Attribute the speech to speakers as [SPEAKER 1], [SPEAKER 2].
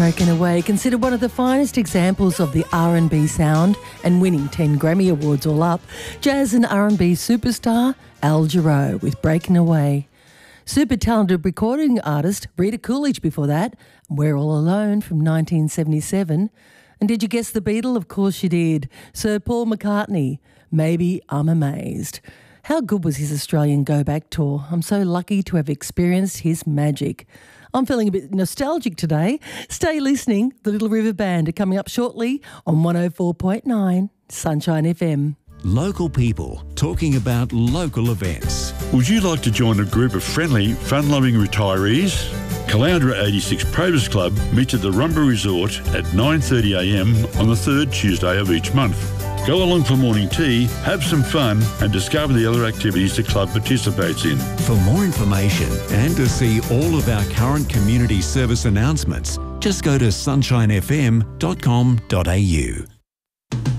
[SPEAKER 1] Breaking Away, considered one of the finest examples of the R&B sound and winning 10 Grammy Awards all up, jazz and R&B superstar Al Jarreau with Breaking Away. Super talented recording artist Rita Coolidge before that, We're All Alone from 1977. And did you guess the Beatle? Of course you did. Sir Paul McCartney, Maybe I'm Amazed. How good was his Australian Go Back tour? I'm so lucky to have experienced his magic. I'm feeling a bit nostalgic today. Stay listening. The Little River Band are coming up shortly on 104.9 Sunshine FM.
[SPEAKER 2] Local people talking about local events.
[SPEAKER 3] Would you like to join a group of friendly, fun-loving retirees? Caloundra 86 Probus Club meets at the Rumba Resort at 9:30am on the third Tuesday of each month. Go along for morning tea, have some fun and discover the other activities the club participates in.
[SPEAKER 2] For more information and to see all of our current community service announcements, just go to sunshinefm.com.au.